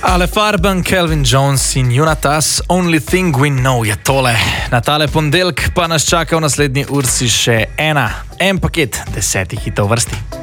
Ale Farben, Calvin Jones in Jonatas, Only Thing We Know je tole. Na tale ponedeljek pa nas čaka v naslednji ursi še en paket 10 hitov vrsti.